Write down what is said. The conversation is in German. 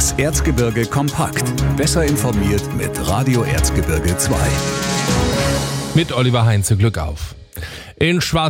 Das Erzgebirge kompakt. Besser informiert mit Radio Erzgebirge 2. Mit Oliver Heinze, Glück auf. In